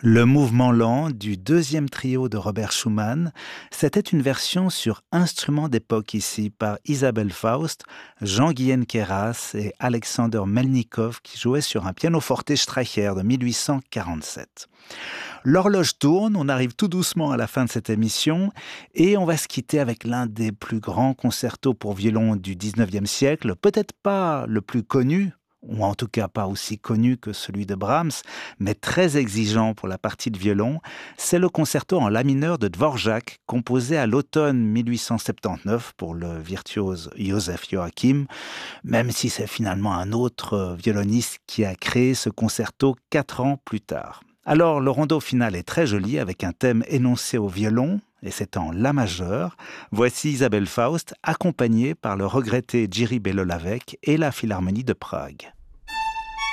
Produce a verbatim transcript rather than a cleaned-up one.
Le mouvement lent du deuxième trio de Robert Schumann, c'était une version sur instruments d'époque ici par Isabelle Faust, Jean-Guyen Queyras et Alexander Melnikov qui jouaient sur un pianoforte Streicher de mille huit cent quarante-sept. L'horloge tourne, on arrive tout doucement à la fin de cette émission et on va se quitter avec l'un des plus grands concertos pour violon du dix-neuvième siècle, peut-être pas le plus connu, ou en tout cas pas aussi connu que celui de Brahms, mais très exigeant pour la partie de violon, c'est le concerto en la mineur de Dvorak, composé à l'automne mille huit cent soixante-dix-neuf pour le virtuose Joseph Joachim, même si c'est finalement un autre violoniste qui a créé ce concerto quatre ans plus tard. Alors, le rondo final est très joli, avec un thème énoncé au violon, et c'est en la majeur. Voici Isabelle Faust, accompagnée par le regretté Jiří Belohlávek et la Philharmonie de Prague.